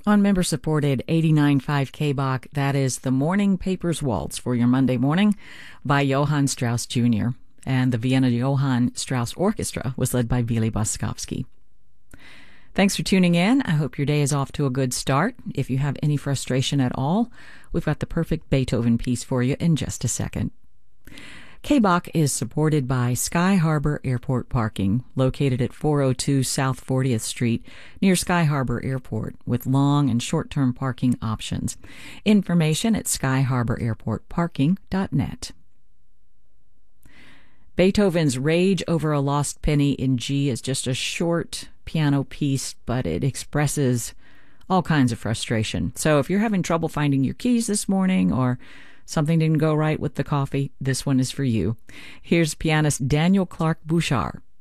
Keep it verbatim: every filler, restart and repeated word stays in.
On member-supported eighty-nine point five K B O C, that is The Morning Papers Waltz for your Monday morning by Johann Strauss Junior And the Vienna Johann Strauss Orchestra was led by Vili Boskovsky. Thanks for tuning in. I hope your day is off to a good start. If you have any frustration at all, we've got the perfect Beethoven piece for you in just a second. K B O C is supported by Sky Harbor Airport Parking, located at four oh two South fortieth Street near Sky Harbor Airport, with long and short-term parking options. Information at sky harbor airport parking dot net. Beethoven's Rage Over a Lost Penny in G is just a short piano piece, but it expresses all kinds of frustration. So if you're having trouble finding your keys this morning, or something didn't go right with the coffee, this one is for you. Here's pianist Daniel Clark Bouchard